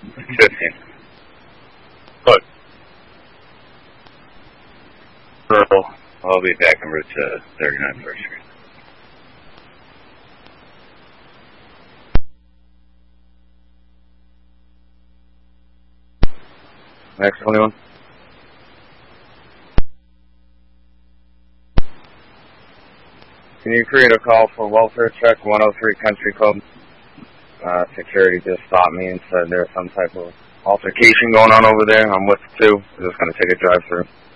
15. Good. Earl, I'll be back en route to 39 First Street. Max 21. Can you create a call for welfare check 103 Country Club? Security just stopped me and said there's some type of altercation going on over there. I'm with 2. I'm just going to take a drive through.